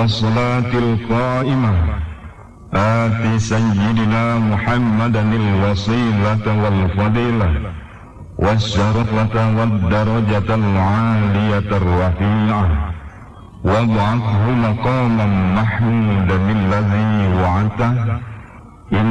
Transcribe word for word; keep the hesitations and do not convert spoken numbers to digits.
والصلاة القائمة آت سيدنا محمدا الوسيلة والفضيلة والشرفة والدرجة العالية الرفيعة وابعثه مقاما محمودا الذي وعدته